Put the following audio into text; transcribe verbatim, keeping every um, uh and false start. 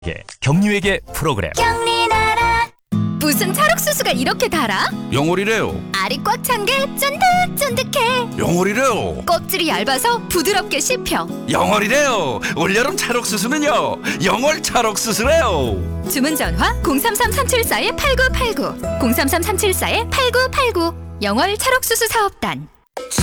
격리회계 프로그램. 격리나라. 무슨 찰옥수수가 이렇게 달아? 영월이래요. 알이 꽉 찬 게 쫀득쫀득해. 영월이래요. 껍질이 얇아서 부드럽게 씹혀. 영월이래요. 올여름 찰옥수수는요, 영월 찰옥수수래요. 주문 전화 공삼삼 삼칠사 팔구팔구 공삼삼 삼칠사 팔구팔구 영월 찰옥수수 사업단.